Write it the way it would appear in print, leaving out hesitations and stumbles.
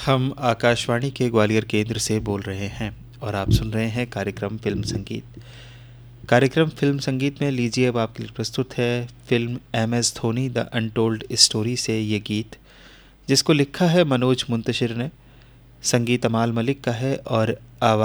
हम आकाशवाणी के ग्वालियर केंद्र से बोल रहे हैं और आप सुन रहे हैं कार्यक्रम फिल्म संगीत। कार्यक्रम फिल्म संगीत में लीजिए अब आपके लिए प्रस्तुत है film M S Dhoni the untold story से ये गीत, जिसको लिखा है मनोज मुंतशिर ने। संगीत अमाल मलिक का है और आवाज़